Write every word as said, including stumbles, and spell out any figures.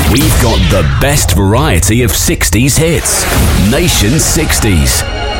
We've got the best variety of sixties hits. Nation sixties.